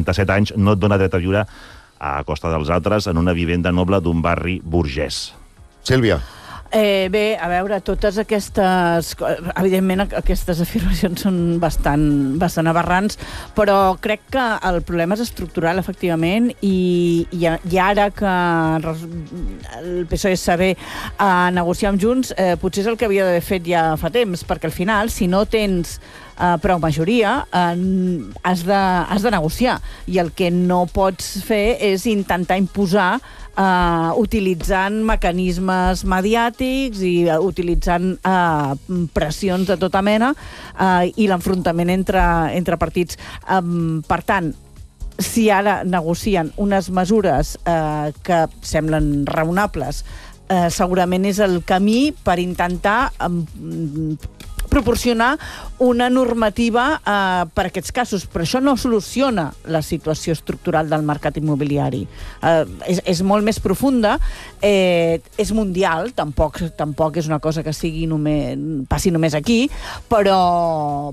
37 anys no et dona dret a viure a costa dels altres en una vivenda noble d'un barri burgès. Sílvia. Bé, a veure, totes aquestes... Evidentment, aquestes afirmacions són bastant aberrants, però crec que el problema és estructural, efectivament, i ara que el PSOE saber negociar amb Junts, potser és el que havia d'haver fet ja fa temps, perquè al final, si no tens prou majoria, has de negociar, i el que no pots fer és intentar imposar utilitzant mecanismes mediàtics i utilitzant pressions de tota mena i l'enfrontament entre partits. Per tant, si ara negocien unes mesures que semblen raonables, segurament és el camí per intentar proporcionar una normativa per a aquests casos, però això no soluciona la situació estructural del mercat immobiliari. És molt més profunda, és mundial, tampoc és una cosa que passi només aquí, però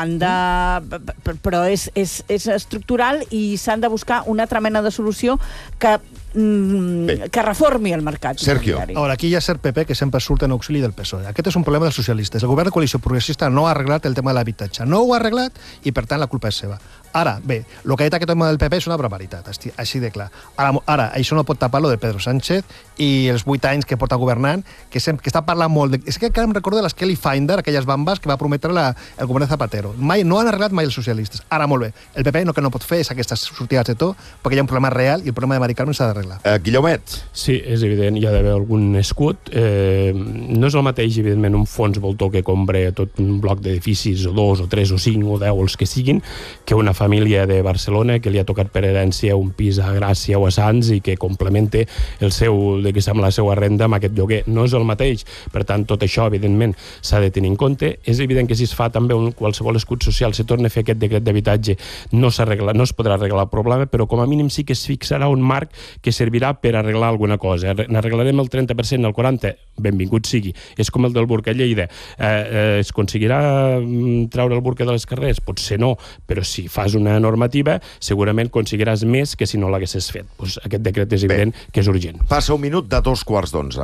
és estructural i s'han de buscar una altra mena de solució que reformi el mercat immobiliari. Ara, aquí hi ha cert PP que sempre surt en auxili del PSOE. Aquest és un problema dels socialistes. El govern de coalició progressista no ha arreglat el tema de l'habitatge. No ho ha arreglat i, per tant, la culpa és seva. Ara, bé, el que ha dit aquest home del PP és una barbaritat, així de clar. Ara, això no pot tapar lo de Pedro Sánchez i els 8 anys que porta governant, que està parlant molt de... És que encara em recordo de les Kelly Finder, aquelles bambes que va prometre el govern de Zapatero. No han arreglat mai els socialistes. Ara, molt bé, el PP el que no pot fer és aquestes sortides de to, perquè hi ha un problema real i el problema de Mari Carmen s'ha d'arreglar. Guillaumet. Sí, és evident, hi ha d'haver algun escut. No és el mateix, evidentment, un fons voltor que compra tot un bloc d'edificis, o 2, o 3, o 5, o 10, els que siguin, que una família de Barcelona que li ha tocat per herència un pis a Gràcia o a Sants i que complemente la seva renda amb aquest lloguer. No és el mateix. Per tant, tot això, evidentment, s'ha de tenir en compte. És evident que si es fa també qualsevol escut social, se torna a fer aquest decret d'habitatge, no es podrà arreglar el problema, però com a mínim sí que es fixarà un marc que servirà per arreglar alguna cosa. N'arreglarem el 30%, el 40%, benvingut sigui. És com el del burca a Lleida. Es aconseguirà treure el burca de les carrers? Potser no, però si fas una normativa, segurament aconseguiràs més que si no l'haguessis fet. Pues aquest decret és evident que és urgent. Passa un minut de 11:45.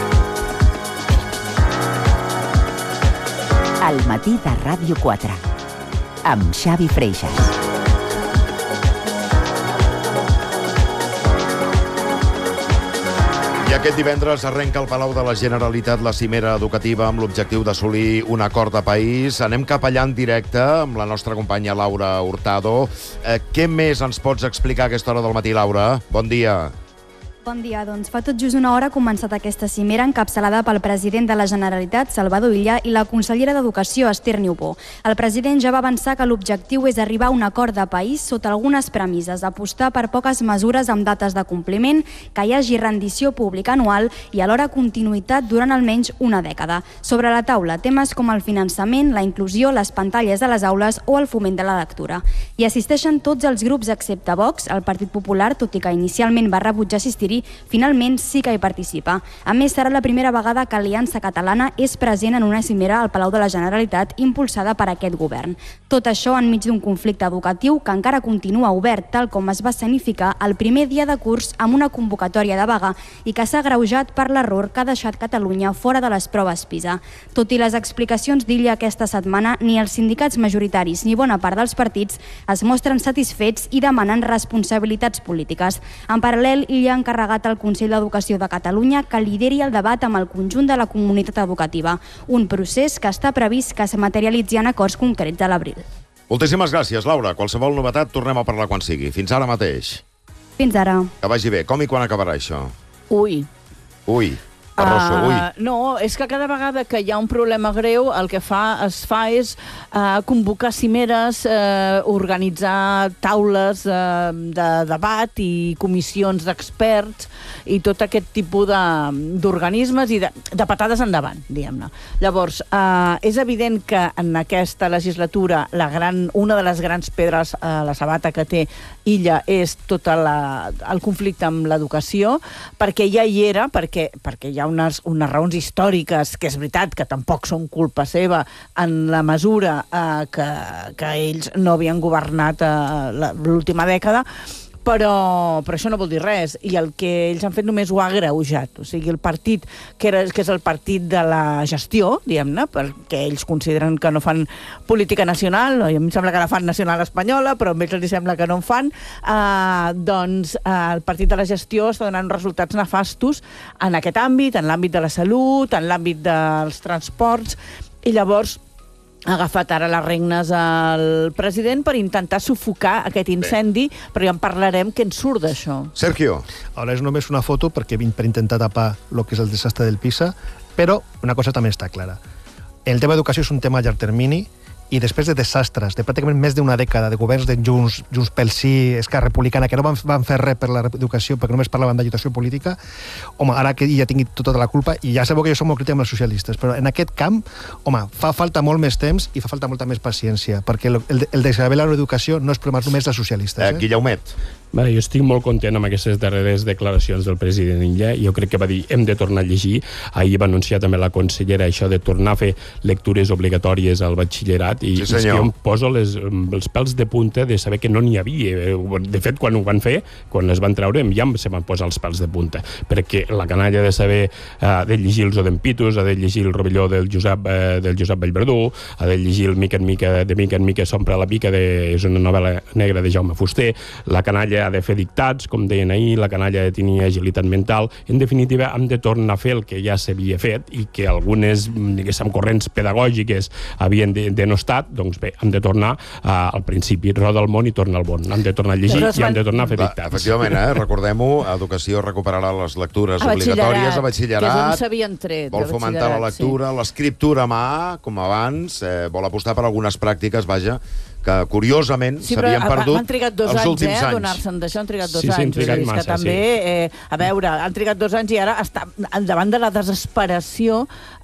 Al matí de Ràdio 4, amb Xavi Freixas. I aquest divendres arrenca al Palau de la Generalitat la cimera educativa amb l'objectiu d'assolir un acord de país. Anem cap allà en directe amb la nostra companya Laura Hurtado. Què més ens pots explicar a aquesta hora del matí, Laura? Bon dia. Bon dia, doncs fa tot just una hora ha començat aquesta cimera encapçalada pel president de la Generalitat, Salvador Illa, i la consellera d'Educació, Esther Niubó. El president ja va avançar que l'objectiu és arribar a un acord de país sota algunes premisses, apostar per poques mesures amb dates de compliment, que hi hagi rendició pública anual i alhora continuïtat durant almenys una dècada. Sobre la taula, temes com el finançament, la inclusió, les pantalles a les aules o el foment de la lectura. Hi assisteixen tots els grups excepte Vox. El Partit Popular, tot i que inicialment va rebutjar assistir, finalment sí que hi participa. A més, serà la primera vegada que Aliança Catalana és present en una cimera al Palau de la Generalitat impulsada per aquest govern. Tot això enmig d'un conflicte educatiu que encara continua obert, tal com es va escenificar el primer dia de curs amb una convocatòria de vaga i que s'ha agreujat per l'error que ha deixat Catalunya fora de les proves PISA. Tot i les explicacions d'Illa aquesta setmana, ni els sindicats majoritaris ni bona part dels partits es mostren satisfets i demanen responsabilitats polítiques. En paral·lel, Illa ha encarregat al Consell d'Educació de Catalunya que lideri el debat amb el conjunt de la comunitat educativa, un procés que està previst que es materialitzi en acords concrets a l'abril. Moltíssimes gràcies, Laura. Qualsevol novetat tornem a parlar quan sigui. Fins ara mateix. Fins ara. Que vagi bé. Com i quan acabarà això? Ui. Arrosso, ui. No, és que cada vegada que hi ha un problema greu el que es fa és convocar cimeres, organitzar taules de debat i comissions d'experts i tot aquest tipus d'organismes i de patades endavant, diguem-ne. Llavors, és evident que en aquesta legislatura una de les grans pedres a la sabata que té Illa és tot el conflicte amb l'educació, perquè ja hi era, perquè hi ha ha unes raons històriques, que és veritat que tampoc són culpa seva, en la mesura que ells no havien governat l'última dècada, però això no vol dir res, i el que ells han fet només ho ha agreujat. O sigui, el partit, que és el partit de la gestió, diguem-ne, perquè ells consideren que no fan política nacional, i a mi em sembla que la fan nacional espanyola, però a ells els sembla que no en fan, doncs el partit de la gestió està donant resultats nefastos en aquest àmbit, en l'àmbit de la salut, en l'àmbit dels transports, i llavors ha agafat ara les regnes al president per intentar sufocar aquest incendi, però ja en parlarem què en surt d'això. Sergio. Ara és només una foto perquè vinc per intentar tapar el que és el desastre del Pisa, però una cosa també està clara. El tema d'educació és un tema a llarg termini, i després de desastres, de pràcticament més d'una dècada de governs de Junts pel Sí, Esquerra Republicana, que no van fer res per l'educació, perquè només parlaven d'agitació política, home, ara que ja tingui tota la culpa, i ja sabeu que jo som molt crític amb els socialistes, però en aquest camp, home, fa falta molt més temps i fa falta molta més paciència, perquè el desgavell a l'educació no és problema només dels socialistes. Guillaumet. Bé, jo estic molt content amb aquestes darreres declaracions del president Illa. Jo crec que va dir, hem de tornar a llegir. Ahir va anunciar també la consellera això de tornar a fer lectures obligatòries al batxillerat, i és que jo em poso els pèls de punta de saber que no n'hi havia. De fet, quan ho van fer, quan les van treure, ja se van posar els pèls de punta, perquè la canalla de saber de llegir els Odempitus, ha de llegir el Rovelló del Josep Vallverdú, ha de llegir el Mica en Mica s'ompra la pica, és una novel·la negra de Jaume Fuster, la canalla ha de fer dictats, com deien ahir, la canalla ha de tenir agilitat mental. En definitiva, hem de tornar a fer el que ja s'havia fet i que algunes, diguéssim, corrents pedagògiques havien denostat. Doncs bé, hem de tornar al principi, roda el món i torna al món. Hem de tornar a llegir i hem de tornar a fer dictats. Efectivament, recordem-ho, Educació recuperarà les lectures obligatòries a batxillerat. Que és on s'havien tret. Vol fomentar la lectura, l'escriptura a mà, com abans, vol apostar per algunes pràctiques, vaja, que curiosament s'havien perdut han trigat 2 els últims anys. A donar-se'n d'això, han trigat 2 anys. Han trigat massa, que també, a veure, han trigat 2 anys i ara, davant de la desesperació,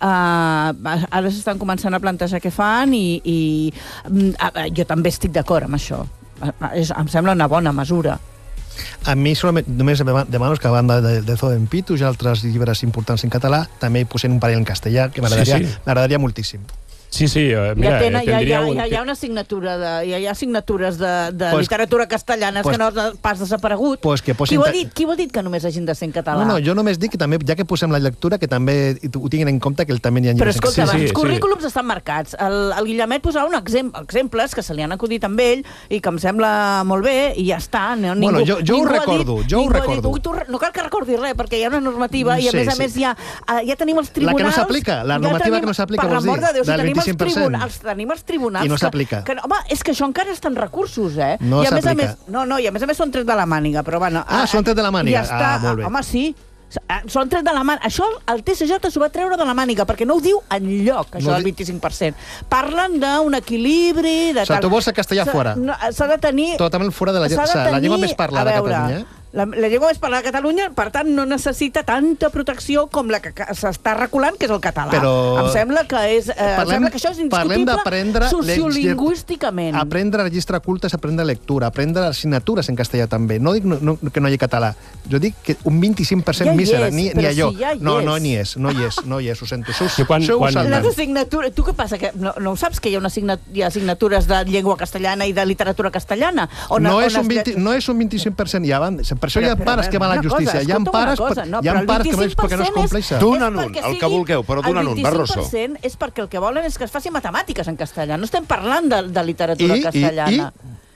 ara s'estan començant a plantejar què fan, i jo també estic d'acord amb això. Em sembla una bona mesura. A mi només demano que a banda de Zodempitus i altres llibres importants en català, també hi posen un parell en castellà, que m'agradaria moltíssim. Sí, mira, hi ha una assignatura, hi ha assignatures de literatura castellana que no ha pas desaparegut. Qui ho ha dit que només hagin de ser en català? No, jo només dic que també, ja que posem la lectura, que també ho tinguin en compte que també hi ha llibres. Però escolta, els currículums estan marcats. El Guillemet posava exemples que se li han acudit amb ell i que em sembla molt bé, i ja està. Bueno, jo ho recordo. No cal que recordi res, perquè hi ha una normativa i a més ja tenim els tribunals... La que no s'aplica, la normativa que no s'aplica, vols dir? Tenim els tribunals... I no s'aplica. Home, és que això encara està en recursos, No s'aplica. I a més a més són tret de la màniga, però bueno... Són tret de la màniga? Molt bé. Home, sí. Són tret de la màniga. Això el TSJ s'ho va treure de la màniga, perquè no ho diu enlloc, això del 25%. Parlen d'un equilibri... O sigui, tu vols el castellà fora? S'ha de tenir... Totalment fora de la llengua més parlada de Catalunya. La llengua més parlada de Catalunya, per tant, no necessita tanta protecció com la que s'està reculant, que és el català. Em sembla que això és indiscutible sociolingüísticament. Aprendre registre culte és aprendre lectura, aprendre assignatures en castellà també. No dic que no hi ha català. Jo dic que un 25% mísera, ni allò. No hi és, ho sento. Les assignatures... Tu què passa? No ho saps que hi ha assignatures de llengua castellana i de literatura castellana? No és un 25%, ja van... Per això hi ha pares que van a la justícia. Hi ha pares perquè no es compleixen. Dona'n un, el que vulgueu, però dona'n un, Barroso. El 25% és perquè el que volen és que es faci matemàtiques en castellà. No estem parlant de literatura castellana.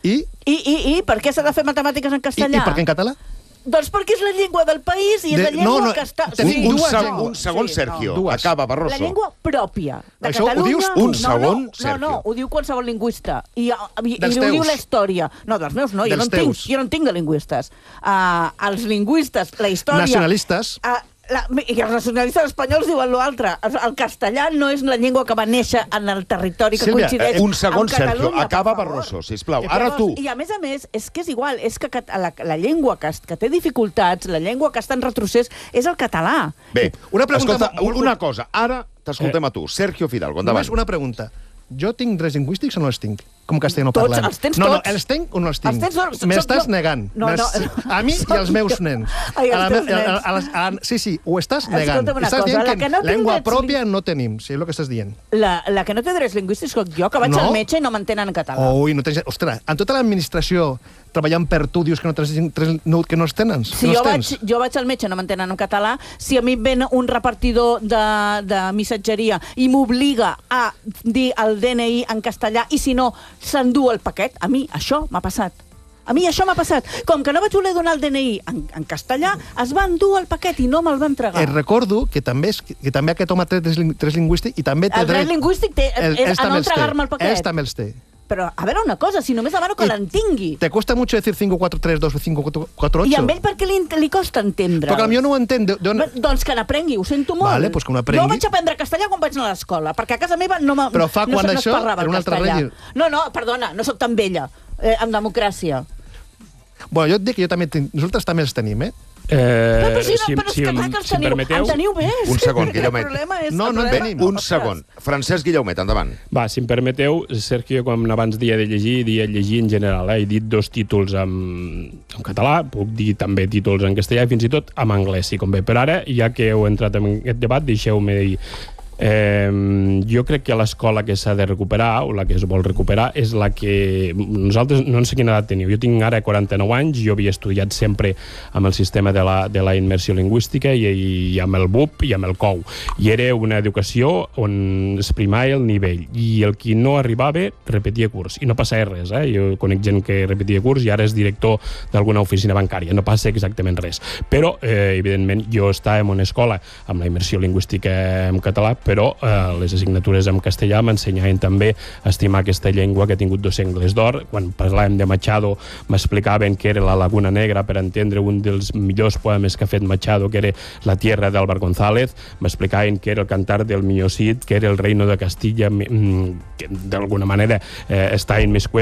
I per què s'ha de fer matemàtiques en castellà? I per què en català? Doncs perquè és la llengua del país i és la llengua que està... Un segon, Sergio. Acaba, Barroso. La llengua pròpia de Catalunya... Ho dius un segon, Sergio? No, ho diu qualsevol lingüista. I ho diu la història. No, dels meus no, jo no en tinc de lingüistes. Els lingüistes, la història... Nacionalistes... I els nacionalistes espanyols diuen l'altre. El castellà no és la llengua que va néixer en el territori que coincideix un segon, Sergio. Acaba, Barroso, sisplau. Ara tu. I a més, és que és igual. És que la llengua que té dificultats, la llengua que està en retrocés, és el català. Bé, escolta, una cosa. Ara t'escoltem a tu. Sergio Fidalgo, endavant. Només una pregunta. Jo tinc drets lingüístics o no els tinc? com castellano Tots, parlant. els tens no, tots. No, els tenc o no els tinc? Els tens, M'estàs negant. No. A mi i als meus nens. Ai, els teus nens. Sí, ho estàs negant. Escolta'm una Estàs cosa, dient la que no té llengua drets pròpia no tenim, sí, és el que estàs dient. La que no té drets lingüístics soc jo, que vaig al metge i no m'entenen en català. Ui, no tens... Ostres, en tota l'administració treballant per tu dius que no els tenen? Si jo vaig al metge i no m'entenen en català, si a mi ven un repartidor de missatgeria i m'obliga a dir el DNI en castellà i si no s'endú el paquet, a mi això m'ha passat. A mi això m'ha passat. Com que no vaig voler donar el DNI en castellà, es va endur el paquet i no me'l va entregar. Et recordo que també aquest home té tres lingüístic i també té el dret lingüístic és a no entregar-me el paquet. Ells també els té. Però, a veure una cosa, si només demano que l'entingui. ¿Te cuesta mucho decir 5432 o 5448? I amb ell per què li costa entendre? Perquè potser no ho entén. Doncs que n'aprengui, ho sento molt. Vale, pues que n'aprengui. Jo vaig aprendre castellà quan vaig anar a l'escola, perquè a casa meva no Però fa quan això era un altre règim. No, perdona, no sóc tan vella, en democràcia. Bueno, jo et dic que nosaltres també els tenim, Però és que clar que els teniu bé. Un segon, Guillaumet. No en tenim. Un segon. Francesc Guillaumet, endavant. Va, si em permeteu, Sergio, com abans dia de llegir en general. He dit 2 títols en català, puc dir també títols en castellà i fins i tot en anglès, si convé. Però ara, ja que heu entrat en aquest debat, deixeu-me dir... jo crec que l'escola que s'ha de recuperar, o la que es vol recuperar, és la que... Nosaltres no sé quina edat teniu. Jo tinc ara 49 anys, jo havia estudiat sempre amb el sistema de la immersió lingüística i amb el BUP i amb el COU. I era una educació on es primava el nivell. I el qui no arribava repetia curs. I no passava res, Jo conec gent que repetia curs i ara és director d'alguna oficina bancària. No passa exactament res. Però, evidentment, jo estava en una escola amb la immersió lingüística en català, però les assignatures en castellà m'ensenyaven també a estimar aquesta llengua, que ha tingut 2 segles d'or. Quan parlàvem de Machado m'explicaven que era La Laguna Negra, per entendre un dels millors poemes que ha fet Machado, que era La tierra d'Álvar González. M'explicaven que era el Cantar del Miño Cid, que era el Reino de Castilla, que d'alguna manera està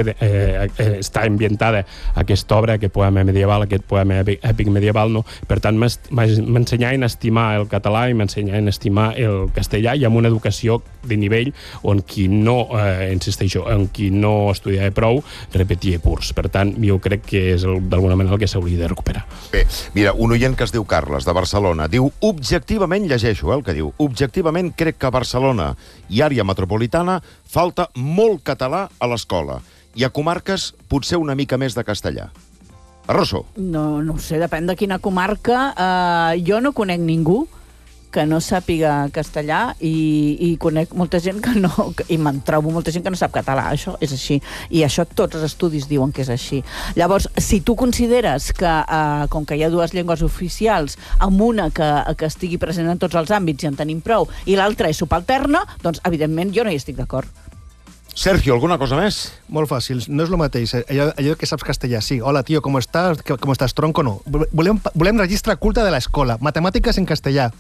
ambientada aquesta obra, aquest poema medieval, aquest poema èpic medieval, no? Per tant, m'ensenyaven a estimar el català i m'ensenyaven a estimar el castellà, i amb una educació de nivell on qui no, insisteixo, on qui no estudiava prou repetia curs. Per tant, jo crec que és d'alguna manera el que s'hauria de recuperar. Bé, mira, un oient que es diu Carles, de Barcelona, diu, objectivament, llegeixo el que diu, objectivament crec que a Barcelona i àrea metropolitana falta molt català a l'escola i a comarques potser una mica més de castellà. Arrosso. No ho sé, depèn de quina comarca. Jo no conec ningú que no sàpiga castellà i conec molta gent que no, i me'n trobo molta gent que no sap català, això és així, i això tots els estudis diuen que és així. Llavors, si tu consideres que, com que hi ha 2 llengües oficials, amb una que estigui present en tots els àmbits i en tenim prou, i l'altra és subalterna, doncs, evidentment, jo no hi estic d'acord. Sergio, alguna cosa més? Molt fàcil, no és el mateix. Allò que saps castellà, sí. Hola, tío, ¿cómo estás? ¿Cómo estás, tronco? No. Volem registre culte de l'escola. Matemàtiques en castellà.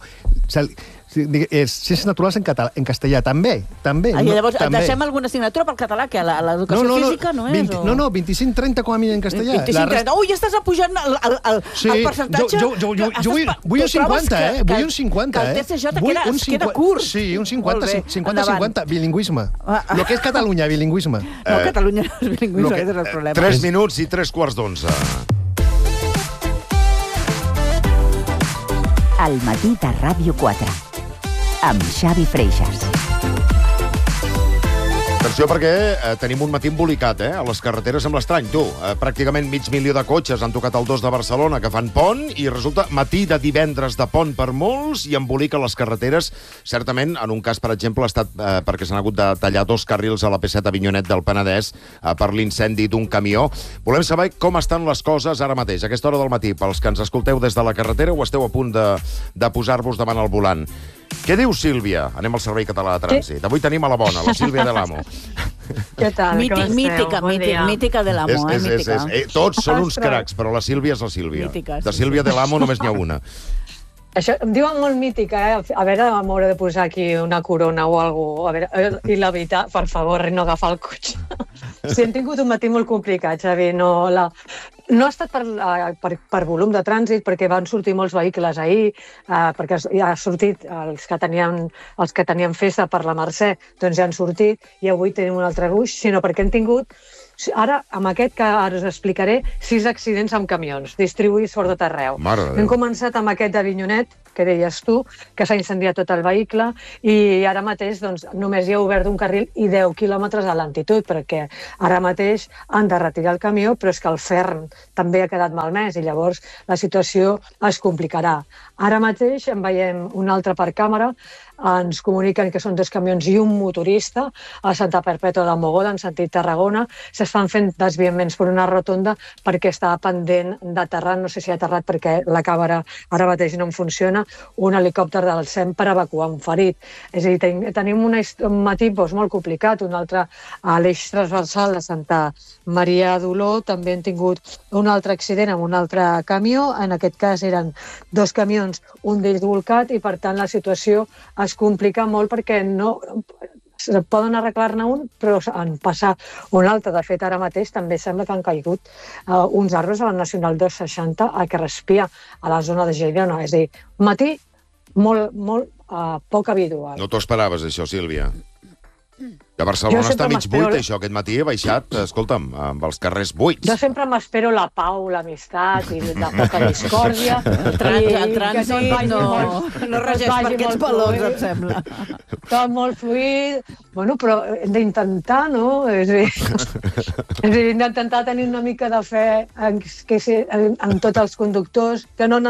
Ciències naturals en castellà, també. Llavors, deixem alguna assignatura pel català, que a l'educació física no és? No, 25-30 com a mínim en castellà. 25-30. Ui, ja estàs apujant el percentatge? Jo vull un 50, Vull un 50, Que el TCJ queda curt. Sí, un 50-50. Bilingüisme. Lo que és Catalunya, bilingüisme. No, Catalunya no és bilingüisme, aquest és el problema. 3 minuts i 3:15. Al matí de Ràdio 4, amb Xavi Freixas. Atenció, perquè tenim un matí embolicat, a les carreteres amb l'estrany. Tu, pràcticament 500.000 de cotxes han tocat el 2 de Barcelona, que fan pont, i resulta matí de divendres de pont per molts, i embolica les carreteres. Certament, en un cas, per exemple, ha estat perquè s'han hagut de tallar 2 carrils a la P7 Avinyonet del Penedès per l'incendi d'un camió. Volem saber com estan les coses ara mateix, a aquesta hora del matí, pels que ens escolteu des de la carretera o esteu a punt de posar-vos davant el volant. Què diu Sílvia? Anem al Servei Català de Trànsit. Avui tenim a la bona, la Sílvia de l'Amo. Què tal? Mítica de l'Amo, mítica. Tots són uns cracs, però la Sílvia és la Sílvia. De Sílvia de l'Amo només n'hi ha una. Això em diuen molt mítica, A veure, m'hauré de posar aquí una corona o alguna cosa. I l'evitar, per favor, no agafar el cotxe. Sí, hem tingut un matí molt complicat, Xavi. No, No ha estat per volum de trànsit, perquè van sortir molts vehicles ahir, perquè ja ha sortit els que tenien festa per la Mercè, doncs ja han sortit, i avui tenim un altre ruix, sinó perquè hem tingut, ara, amb aquest que ara us explicaré, 6 accidents amb camions, distribuïts per tot arreu. Hem començat amb aquest d'Avinyonet, que deies tu, que s'ha incendiat tot el vehicle, i ara mateix doncs, només hi ha obert un carril i 10 quilòmetres de lentitud, perquè ara mateix han de retirar el camió, però és que el Fern també ha quedat malmès i llavors la situació es complicarà. Ara mateix en veiem un altre per càmera, ens comuniquen que són 2 camions i un motorista a Santa Perpètua de Mogoda, en sentit Tarragona. S'estan fent desviaments per una rotonda perquè està pendent d'aterrar, no sé si ha aterrat perquè la càmera ara mateix no en funciona, un helicòpter del SEM per evacuar un ferit. És a dir, tenim un matí molt complicat, un altre a l'eix transversal de Santa Maria d'Oló, també hem tingut un altre accident amb un altre camió, en aquest cas eren 2 camions, un d'ells volcat, i per tant la situació es complica molt perquè no poden arreglar-ne un, però en passar un altre. De fet, ara mateix també sembla que han caigut uns arbres a la Nacional 260 a que respia a la zona de Girona. És a dir, matí molt poc habitual. No t'ho esperaves, això, Sílvia? Que Barcelona està mig buit, això. Aquest matí ha baixat, escolta'm, amb els carrers buits. Jo sempre m'espero la pau, l'amistat i la poca discòrdia. El trànsit no regeix per aquests valors, em sembla. Tot molt fluid. Bueno, però hem d'intentar, no? És a dir, d'intentar tenir una mica de fe en tots els conductors, que no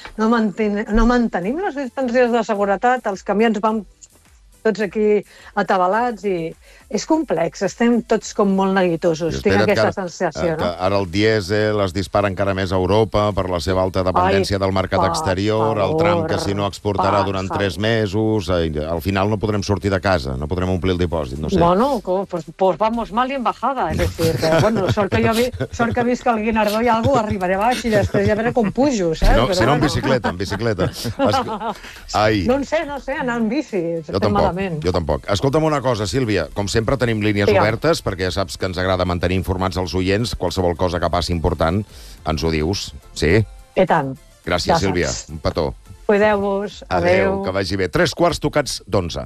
mantenim les distàncies de seguretat, els camions van tots aquí atabalats i és complex, estem tots com molt neguitosos. Tinc aquesta sensació, no? Ara el dièsel es dispara encara més a Europa per la seva alta dependència del mercat exterior, el tram que si no exportarà durant 3 mesos, al final no podrem sortir de casa, no podrem omplir el dipòsit, no sé. Bueno, pues vamos mal y en bajada, es decir, que, bueno, sort que visc al Guinardó i algú arribaré baix i després ja veré com pujo, saps? Si no, en bicicleta. No sé, anar en bici. Jo tampoc. Escolta'm una cosa, Sílvia, com sempre tenim línies obertes, perquè ja saps que ens agrada mantenir informats els oients, qualsevol cosa que passi important, ens ho dius, sí? I tant. Gràcies, Sílvia. Un petó. Cuideu-vos. Adéu. Que vagi bé. 11:03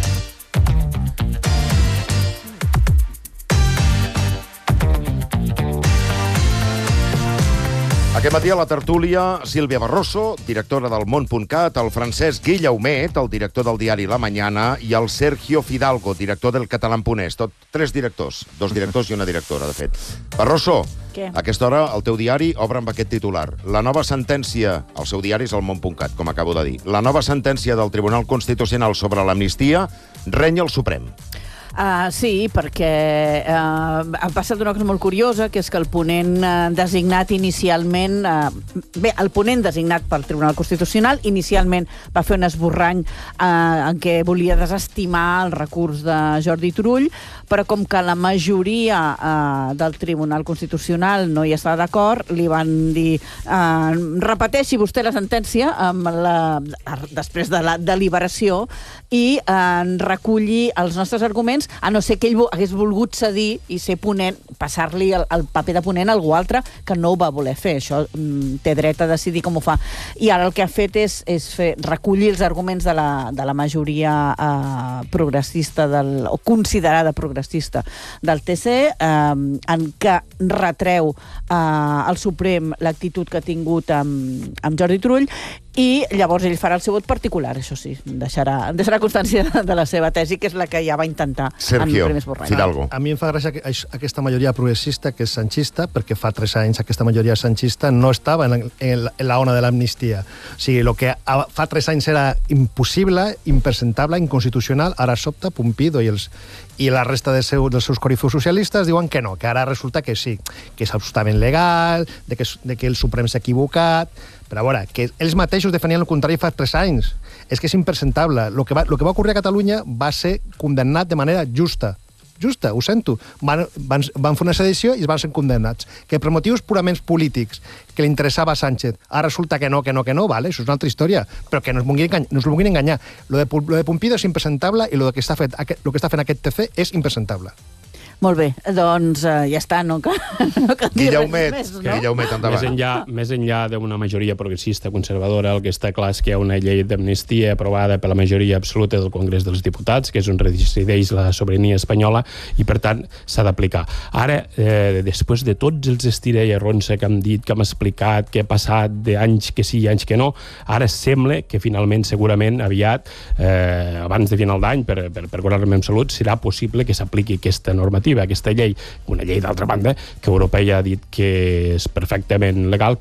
Aquest matí a la tertúlia, Sílvia Barroso, directora del Món.cat, el Francesc Guillaumet, el director del diari La Mañana, i el Sergio Fidalgo, director del Catalán.es. 3 directors, 2 directors i una directora, de fet. Barroso, a aquesta hora el teu diari obre amb aquest titular. La nova sentència, el seu diari és el Món.cat, com acabo de dir. La nova sentència del Tribunal Constitucional sobre l'amnistia renya el Suprem. Sí, perquè ha passat una cosa molt curiosa, que és que el ponent designat inicialment... el ponent designat pel Tribunal Constitucional inicialment va fer un esborrany en què volia desestimar el recurs de Jordi Turull, però com que la majoria del Tribunal Constitucional no hi està d'acord, li van dir repeteixi vostè la sentència després de la deliberació i reculli els nostres arguments, a no ser que ell hagués volgut cedir i ser ponent, passar-li el paper de ponent a algú altre que no ho va voler fer. Això té dret a decidir com ho fa. I ara el que ha fet és recollir els arguments de la majoria progressista o considerada progressista del TC, en què retreu al Suprem l'actitud que ha tingut amb Jordi Turull, i llavors ell farà el seu vot particular, això sí, deixarà constància de la seva tesi, que és la que ja va intentar Sergio Fidalgo. A mi em fa gràcia aquesta majoria progressista que és sanchista, perquè fa 3 anys aquesta majoria sanchista no estava en la ona de l'amnistia. O sigui, el que fa 3 anys era impossible, impresentable, inconstitucional, ara sobta Pumpido i la resta dels seus corifeus socialistes diuen que no, que ara resulta que sí, que és absolutament legal, de que el Suprem s'ha equivocat, però a veure, que ells mateixos definien el contrari fa 3 anys. És que és impresentable. El que va ocorrir a Catalunya va ser condemnat de manera justa, ho sento. Van fer una sedició i es van ser condemnats. Que per motius purament polítics, que li interessava a Sánchez, ara resulta que no, vale, això és una altra història, però que no es vulguin enganyar. Lo de Pumpido és impresentable i lo que està fent aquest TC és impresentable. Molt bé, doncs ja està, no cal dir res més, no? Guillaumet, endavant. Més enllà d'una majoria progressista conservadora, el que està clar és que hi ha una llei d'amnistia aprovada per la majoria absoluta del Congrés dels Diputats, que és on resideix la sobirania espanyola, i per tant s'ha d'aplicar. Ara, després de tots els estira i arronsa que hem dit, que hem explicat, que ha passat d'anys que sí i anys que no, ara sembla que finalment, segurament, aviat, abans de final d'any, per curar-me en salut, serà possible que s'apliqui aquesta normativa, aquesta llei, una llei d'altra banda que Europa ja ha dit que és perfectament legal,